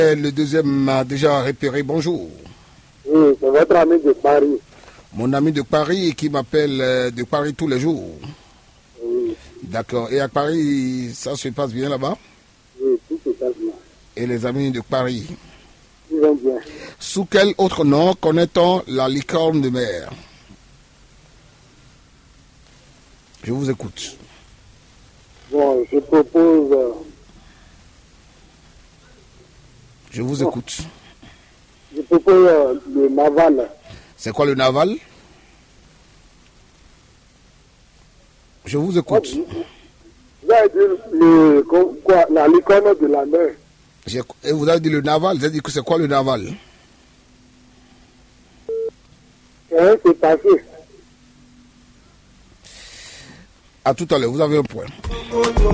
Le deuxième m'a déjà repéré. Bonjour. Oui, c'est votre ami de Paris. Mon ami de Paris qui m'appelle de Paris tous les jours. Oui, D'accord. Et à Paris, ça se passe bien là-bas? oui, tout se passe bien. Et les amis de Paris? Ils vont bien. Sous quel autre nom connaît-on la licorne de mer? Je vous écoute. Bon, je propose... Je vous écoute. Je propose le naval. C'est quoi le naval? Je vous écoute. Vous avez dit quoi, la licorne de la mer. Et vous avez dit le naval. Vous avez dit que c'est quoi le naval? C'est un cétacé. À tout à l'heure, vous avez un point.